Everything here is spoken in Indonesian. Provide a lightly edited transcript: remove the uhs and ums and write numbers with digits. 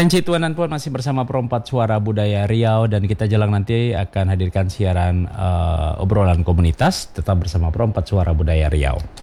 Kenci Tuan dan Puan masih bersama Perempat Suara Budaya Riau dan kita jelang nanti akan hadirkan siaran obrolan komunitas tetap bersama Perempat Suara Budaya Riau.